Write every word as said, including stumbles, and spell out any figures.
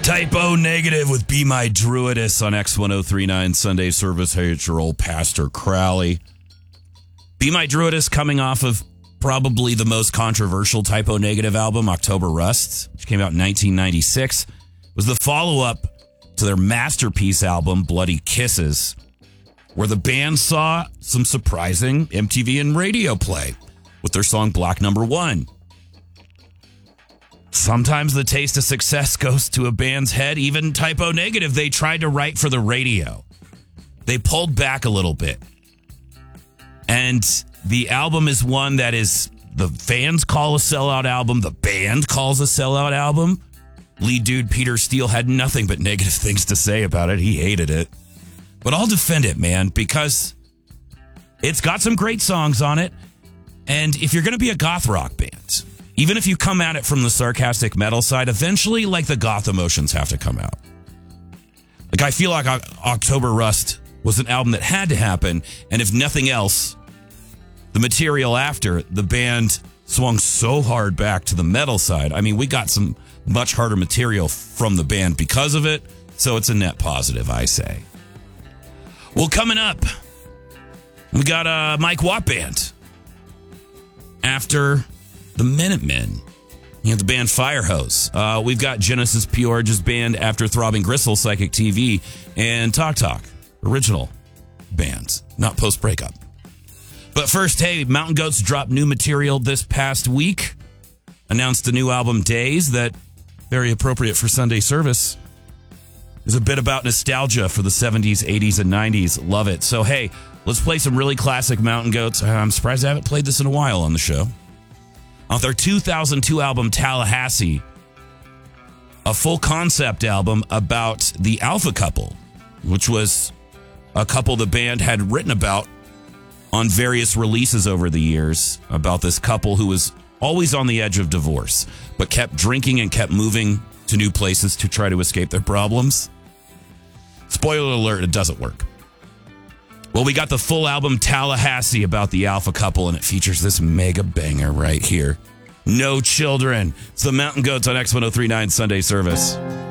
Type O Negative with Be My Druidess on X ten thirty-nine Sunday Service. Hey, it's your old Pastor Crowley. Be My Druidess coming off of probably the most controversial Type O Negative album, October Rust, which came out in nineteen ninety-six. It was the follow-up to their masterpiece album, Bloody Kisses, where the band saw some surprising M T V and radio play with their song Block Number One. Sometimes the taste of success goes to a band's head. Even Type O Negative, they tried to write for the radio. They pulled back a little bit. And the album is one that is, the fans call a sellout album. The band calls a sellout album. Lead dude Peter Steele had nothing but negative things to say about it. He hated it. But I'll defend it, man, because it's got some great songs on it. And if you're going to be a goth rock band, even if you come at it from the sarcastic metal side, eventually, like, the goth emotions have to come out. Like, I feel like October Rust was an album that had to happen, and if nothing else, the material after, the band swung so hard back to the metal side. I mean, we got some much harder material from the band because of it, so it's a net positive, I say. Well, coming up, we got a Mike Watt Band. After the Minutemen, you know, the band Firehose. Uh, we've got Genesis P-Orge's band after Throbbing Gristle, Psychic T V, and Talk Talk, original bands, not post-breakup. But first, hey, Mountain Goats dropped new material this past week. Announced the new album Days, that, very appropriate for Sunday service, is a bit about nostalgia for the seventies, eighties, and nineties. Love it. So, hey, let's play some really classic Mountain Goats. I'm surprised I haven't played this in a while on the show. Off their two thousand two album Tallahassee, a full concept album about the Alpha Couple, which was a couple the band had written about on various releases over the years, about this couple who was always on the edge of divorce, but kept drinking and kept moving to new places to try to escape their problems. Spoiler alert, it doesn't work. Well, we got the full album Tallahassee about the Alpha Couple, and it features this mega banger right here. No Children. It's the Mountain Goats on X ten thirty-nine Sunday Service.